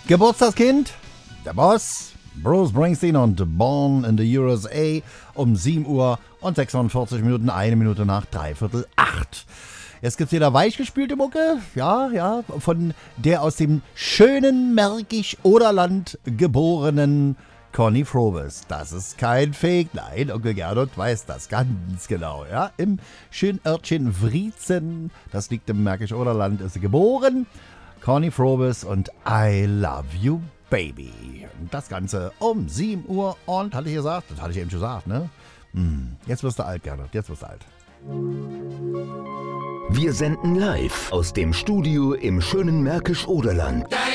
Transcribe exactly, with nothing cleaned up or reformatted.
Geburtstagskind, der Boss, Bruce Springsteen und Born in the U S A um sieben Uhr und sechsundvierzig Minuten, eine Minute nach dreiviertel acht. Jetzt gibt's wieder weichgespülte Mucke, ja, ja, von der aus dem schönen Märkisch-Oderland geborenen Conny Frobes. Das ist kein Fake, nein, Onkel Gernot weiß das ganz genau, ja. Im schönen Örtchen Wriezen, das liegt im Märkisch-Oderland, ist sie geboren. Conny Frobes und I Love You Baby. Und das Ganze um sieben Uhr und, hatte ich gesagt, das hatte ich eben schon gesagt, ne? Hm, jetzt wirst du alt, Gernot, jetzt wirst du alt. Wir senden live aus dem Studio im schönen Märkisch-Oderland.